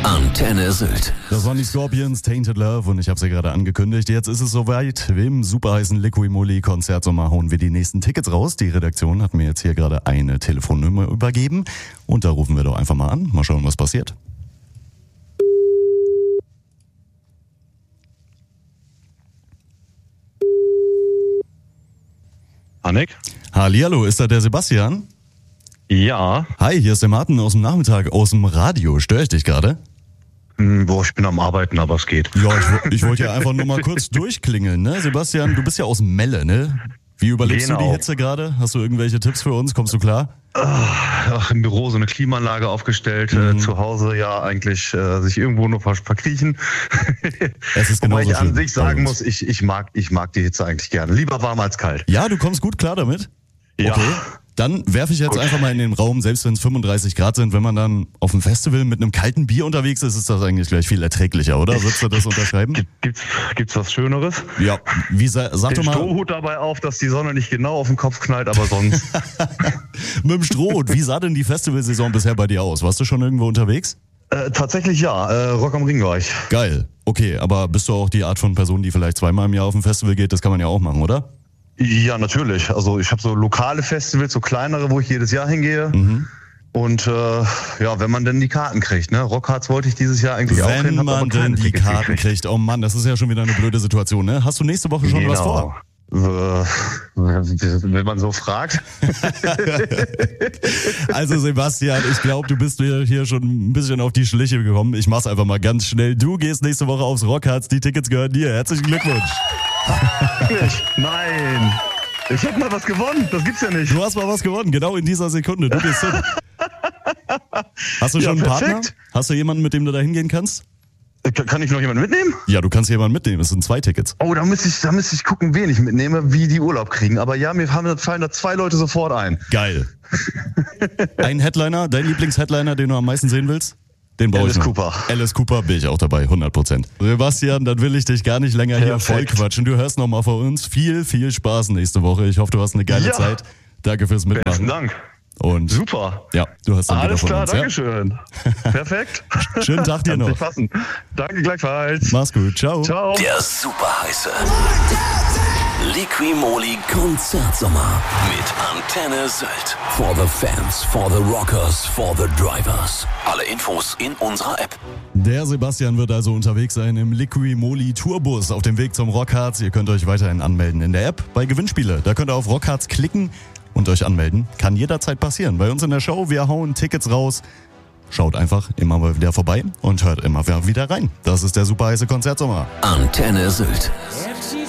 Antenne Sylt. Das waren die Scorpions, Tainted Love, und ich habe sie gerade angekündigt. Jetzt ist es soweit. Im superheißen Liqui-Moly-Konzertsommer hauen wir die nächsten Tickets raus. Die Redaktion hat mir jetzt hier gerade eine Telefonnummer übergeben. Und da rufen wir doch einfach mal an. Mal schauen, was passiert. Annik? Hallihallo, ist da der Sebastian? Ja. Hi, hier ist der Martin aus dem Nachmittag, aus dem Radio. Störe ich dich gerade? Boah, ich bin am Arbeiten, aber es geht. Ja, ich wollte ja einfach nur mal kurz durchklingeln, ne? Sebastian, du bist ja aus Melle, ne? Wie überlebst du die Hitze gerade? Hast du irgendwelche Tipps für uns? Kommst du klar? Ach, im Büro so eine Klimaanlage aufgestellt, zu Hause ja eigentlich sich irgendwo nur verkriechen. Es ist Wobei genauso ich an schlimm sich sagen muss, ich mag die Hitze eigentlich gerne. Lieber warm als kalt. Ja, du kommst gut klar damit? Ja. Okay. Dann werfe ich jetzt einfach mal in den Raum, selbst wenn es 35 Grad sind, wenn man dann auf dem Festival mit einem kalten Bier unterwegs ist, ist das eigentlich gleich viel erträglicher, oder? Würdest du das unterschreiben? Gibt's was Schöneres? Ja, sag Den doch mal. Strohhut dabei auf, dass die Sonne nicht genau auf den Kopf knallt, aber sonst. Mit dem Strohhut, wie sah denn die Festivalsaison bisher bei dir aus? Warst du schon irgendwo unterwegs? Tatsächlich ja, Rock am Ring war ich. Geil, okay, aber bist du auch die Art von Person, die vielleicht zweimal im Jahr auf ein Festival geht? Das kann man ja auch machen, oder? Ja, natürlich. Also ich habe so lokale Festivals, so kleinere, wo ich jedes Jahr hingehe. Und ja, wenn man denn die Karten kriegt, ne? Rockharz wollte ich dieses Jahr eigentlich auch hin. Wenn hab aber man denn keine die Tickets Karten gekriegt. kriegt. Oh Mann, das ist ja schon wieder eine blöde Situation, ne? Hast du nächste Woche schon was vor? Wenn man so fragt. Also Sebastian, ich glaube, du bist mir hier schon ein bisschen auf die Schliche gekommen. Ich mach's einfach mal ganz schnell. Du gehst nächste Woche aufs Rockharz, die Tickets gehören dir. Herzlichen Glückwunsch. Nein. Ich hab mal was gewonnen. Das gibt's ja nicht. Du hast mal was gewonnen, genau in dieser Sekunde. Du gehst hin. Hast du schon einen Partner? Perfekt. Hast du jemanden, mit dem du da hingehen kannst? Kann ich noch jemanden mitnehmen? Ja, du kannst jemanden mitnehmen. Es sind 2 Tickets. Oh, da müsste ich gucken, wen ich mitnehme, wie die Urlaub kriegen. Aber ja, fallen da 2 Leute sofort ein. Geil. Ein Headliner, dein Lieblingsheadliner, den du am meisten sehen willst? Den brauche ich Alice noch. Cooper. Alice Cooper bin ich auch dabei, 100%. Sebastian, dann will ich dich gar nicht länger hier voll Perfekt. quatschen. Du hörst nochmal von uns. Viel Spaß nächste Woche. Ich hoffe, du hast eine geile Ja. Zeit. Danke fürs Mitmachen. Besten Dank. Und Super. ja, du hast dann Alles wieder von klar, uns. Dankeschön. Perfekt. Schönen Tag dir Kann noch. sich passen. Danke gleichfalls. Mach's gut. Ciao. Ciao. Der super heiße Liqui-Moly Konzertsommer mit Antenne Sylt. For the fans, for the rockers, for the drivers. Alle Infos in unserer App. Der Sebastian wird also unterwegs sein im Liqui-Moly Tourbus auf dem Weg zum Rockharz. Ihr könnt euch weiterhin anmelden in der App bei Gewinnspiele. Da könnt ihr auf Rockharz klicken und euch anmelden. Kann jederzeit passieren. Bei uns in der Show, wir hauen Tickets raus. Schaut einfach immer mal wieder vorbei und hört immer wieder rein. Das ist der super heiße Konzertsommer. Antenne Sylt.